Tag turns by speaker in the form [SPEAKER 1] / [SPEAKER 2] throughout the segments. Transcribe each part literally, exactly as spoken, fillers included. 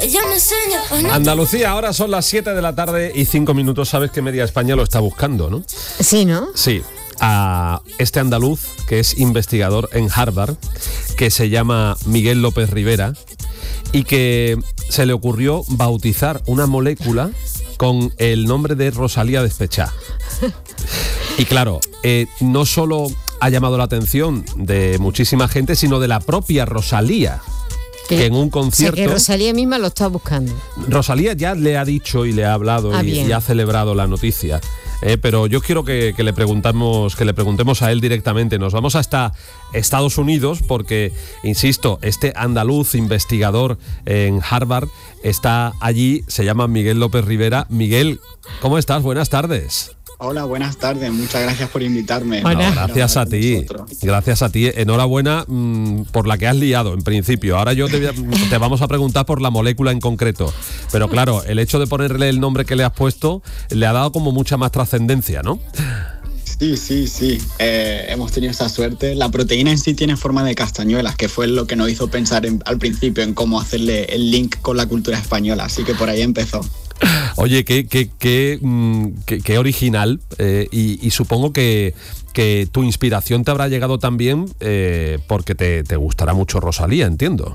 [SPEAKER 1] Ella me enseña.
[SPEAKER 2] Andalucía, ahora son las siete de la tarde y cinco minutos. Sabes que Media España lo está buscando, ¿no?
[SPEAKER 3] Sí, ¿no?
[SPEAKER 2] Sí. A este andaluz, que es investigador en Harvard, que se llama Miguel López Rivera, y que se le ocurrió bautizar una molécula con el nombre de Rosalía Despechá. Y claro, eh, no solo ha llamado la atención de muchísima gente, sino de la propia Rosalía, que en un concierto...
[SPEAKER 3] O sea, que Rosalía misma lo está buscando.
[SPEAKER 2] Rosalía ya le ha dicho y le ha hablado
[SPEAKER 3] ah,
[SPEAKER 2] y, y ha celebrado la noticia. Eh, pero yo quiero que, que le preguntamos, que le preguntemos a él directamente. Nos vamos hasta Estados Unidos porque, insisto, este andaluz investigador en Harvard está allí, se llama Miguel López Rivera. Miguel, ¿cómo estás? Buenas tardes.
[SPEAKER 4] Hola, buenas tardes. Muchas gracias por invitarme.
[SPEAKER 2] No, gracias a ti. Gracias a ti. Enhorabuena mmm, por la que has liado, en principio. Ahora yo te, voy a, te vamos a preguntar por la molécula en concreto. Pero claro, el hecho de ponerle el nombre que le has puesto le ha dado como mucha más trascendencia, ¿no?
[SPEAKER 4] Sí, sí, sí. Eh, hemos tenido esa suerte. La proteína en sí tiene forma de castañuelas, que fue lo que nos hizo pensar en, al principio en cómo hacerle el link con la cultura española. Así que por ahí empezó.
[SPEAKER 2] Oye, qué, qué, qué, qué, qué original eh, y, y supongo que, que tu inspiración te habrá llegado también eh, porque te, te gustará mucho Rosalía, entiendo.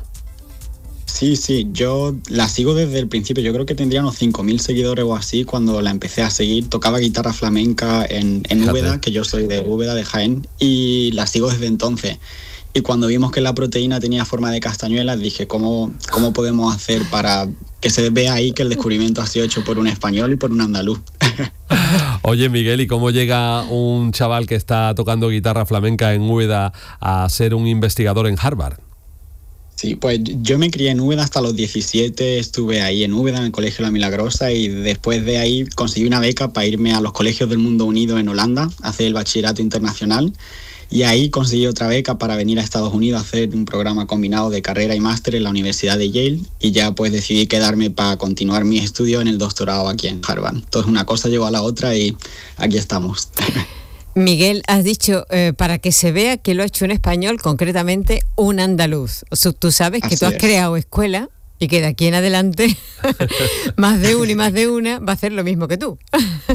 [SPEAKER 4] Sí, sí, yo la sigo desde el principio. Yo creo que tendría unos cinco mil seguidores o así cuando la empecé a seguir. Tocaba guitarra flamenca en, en Úbeda, que yo soy de Úbeda, de Jaén, y la sigo desde entonces. Y cuando vimos que la proteína tenía forma de castañuelas, dije, ¿cómo, cómo podemos hacer para que se vea ahí que el descubrimiento ha sido hecho por un español y por un andaluz?
[SPEAKER 2] Oye, Miguel, ¿y cómo llega un chaval que está tocando guitarra flamenca en Úbeda a ser un investigador en Harvard?
[SPEAKER 4] Sí, pues yo me crié en Úbeda hasta los diecisiete, estuve ahí en Úbeda, en el Colegio La Milagrosa, y después de ahí conseguí una beca para irme a los colegios del Mundo Unido en Holanda, a hacer el bachillerato internacional. Y ahí conseguí otra beca para venir a Estados Unidos a hacer un programa combinado de carrera y máster en la Universidad de Yale, y ya pues decidí quedarme para continuar mis estudios en el doctorado aquí en Harvard. Entonces una cosa llevó a la otra y aquí estamos.
[SPEAKER 3] Miguel, has dicho eh, para que se vea que lo ha hecho un español, concretamente un andaluz. O sea, tú sabes que
[SPEAKER 4] Así
[SPEAKER 3] tú has
[SPEAKER 4] es.
[SPEAKER 3] creado escuela y que de aquí en adelante más de uno y más de una va a hacer lo mismo que tú.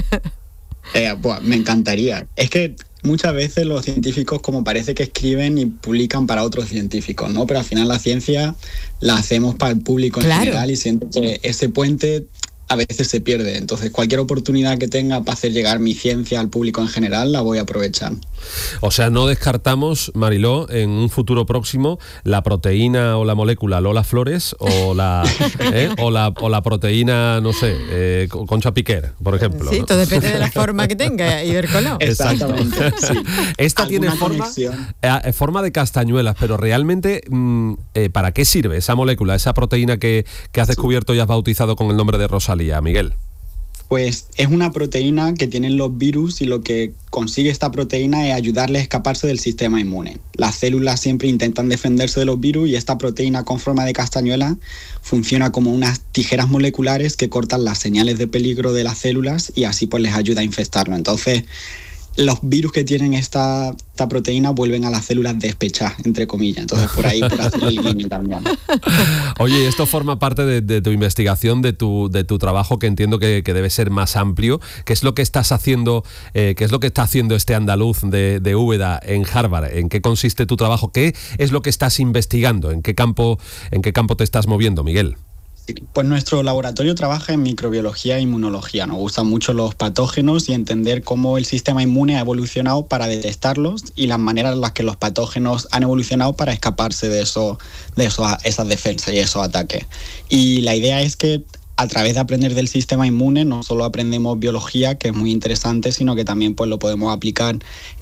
[SPEAKER 4] Eh, pues, me encantaría. Es que muchas veces los científicos como parece que escriben y publican para otros científicos, ¿no? Pero al final la ciencia la hacemos para el público en
[SPEAKER 3] Claro.
[SPEAKER 4] general, y siento que ese puente a veces se pierde. Entonces cualquier oportunidad que tenga para hacer llegar mi ciencia al público en general la voy a aprovechar.
[SPEAKER 2] O sea, no descartamos, Mariló, en un futuro próximo la proteína o la molécula Lola Flores o la ¿eh? o la o la proteína, no sé, eh, Concha Piquer, por ejemplo.
[SPEAKER 3] Sí,
[SPEAKER 2] ¿no?
[SPEAKER 3] todo depende de la forma que tenga, Ibercoló.
[SPEAKER 4] Exactamente, sí.
[SPEAKER 2] Esta tiene
[SPEAKER 4] ¿Alguna
[SPEAKER 2] forma,
[SPEAKER 4] conexión?
[SPEAKER 2] eh, forma de castañuelas, pero realmente, mm, eh, ¿para qué sirve esa molécula, esa proteína que, que has descubierto y has bautizado con el nombre de Rosalía, Miguel?
[SPEAKER 4] Pues es una proteína que tienen los virus, y lo que consigue esta proteína es ayudarles a escaparse del sistema inmune. Las células siempre intentan defenderse de los virus, y esta proteína con forma de castañuela funciona como unas tijeras moleculares que cortan las señales de peligro de las células y así pues les ayuda a infestarlo. Entonces, los virus que tienen esta, esta proteína vuelven a las células despechadas, entre comillas. Entonces, por ahí, por hacer el límite también.
[SPEAKER 2] Oye, esto forma parte de, de tu investigación, de tu, de tu trabajo, que entiendo que, que debe ser más amplio. ¿Qué es lo que estás haciendo, eh, qué es lo que está haciendo este andaluz de, de Úbeda en Harvard? ¿En qué consiste tu trabajo? ¿Qué es lo que estás investigando? ¿En qué campo, en qué campo te estás moviendo, Miguel?
[SPEAKER 4] Pues nuestro laboratorio trabaja en microbiología e inmunología. Nos gustan mucho los patógenos y entender cómo el sistema inmune ha evolucionado para detectarlos, y las maneras en las que los patógenos han evolucionado para escaparse de, eso, de eso, esas defensas y esos ataques. Y la idea es que a través de aprender del sistema inmune no solo aprendemos biología, que es muy interesante, sino que también pues, lo podemos aplicar